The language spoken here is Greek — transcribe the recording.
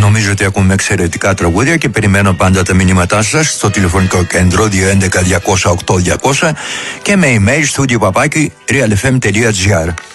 νομίζω ότι ακούμε εξαιρετικά τραγούδια και περιμένω πάντα τα μηνύματά σας στο τηλεφωνικό κέντρο 211-200-8200 και με email studio@realfm.gr.